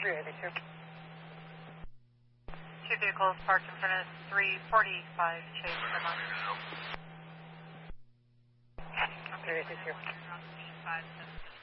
382. Two vehicles parked in front of 345 Chase Vermont. 382.